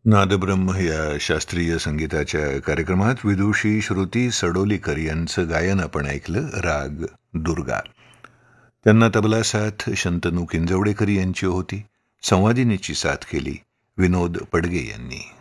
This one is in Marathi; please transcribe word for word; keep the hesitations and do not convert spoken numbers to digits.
नादब्रह्म या शास्त्रीय संगीताच्या कार्यक्रमात विदुषी श्रुती सडोलीकर यांचं गायन आपण ऐकलं. राग दुर्गा. त्यांना तबला साथ शंतनू किंजवडेकर यांची होती. संवादिनीची साथ केली विनोद पडगे यांनी.